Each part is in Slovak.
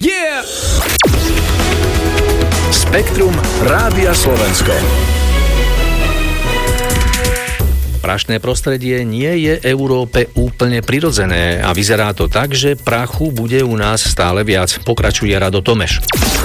Yeah! Spektrum Rádia Slovensko. Prašné prostredie nie je Európe úplne prirodzené a vyzerá to tak, že prachu bude u nás stále viac, pokračuje Rado Tomeš.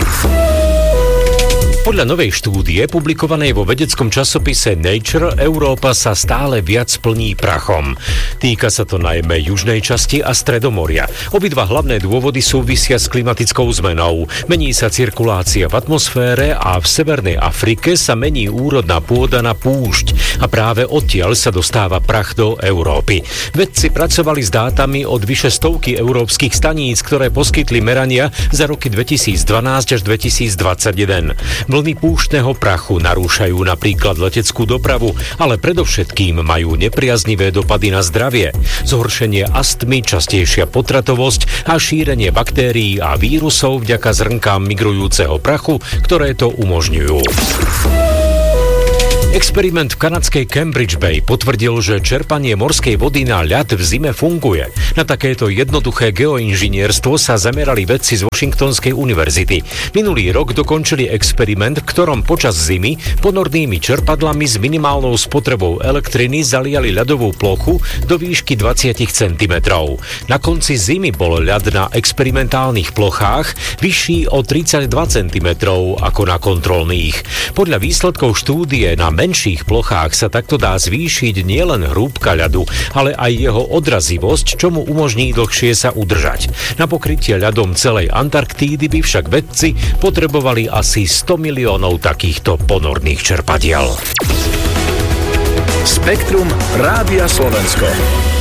Podľa novej štúdie, publikovanej vo vedeckom časopise Nature, Európa sa stále viac plní prachom. Týka sa to najmä južnej časti a Stredomoria. Obidva hlavné dôvody súvisia s klimatickou zmenou. Mení sa cirkulácia v atmosfére a v severnej Afrike sa mení úrodná pôda na púšť a práve odtiaľ sa dostáva prach do Európy. Vedci pracovali s dátami od vyše stovky európskych staníc, ktoré poskytli merania za roky 2012 až 2021. Vlny púštneho prachu narúšajú napríklad leteckú dopravu, ale predovšetkým majú nepriaznivé dopady na zdravie. Zhoršenie astmy, častejšia potratovosť a šírenie baktérií a vírusov vďaka zrnkám migrujúceho prachu, ktoré to umožňujú. Experiment v kanadskej Cambridge Bay potvrdil, že čerpanie morskej vody na ľad v zime funguje. Na takéto jednoduché geoinžinierstvo sa zamerali vedci z Washingtonskej univerzity. Minulý rok dokončili experiment, v ktorom počas zimy ponornými čerpadlami s minimálnou spotrebou elektriny zaliali ľadovú plochu do výšky 20 cm. Na konci zimy bol ľad na experimentálnych plochách vyšší o 32 cm ako na kontrolných. Podľa výsledkov štúdie na menších plochách sa takto dá zvýšiť nielen hrúbka ľadu, ale aj jeho odrazivosť, čo mu umožní dlhšie sa udržať. Na pokrytie ľadom celej Antarktídy by však vedci potrebovali asi 100 miliónov takýchto ponorných čerpadiel. Spektrum Rádia Slovensko.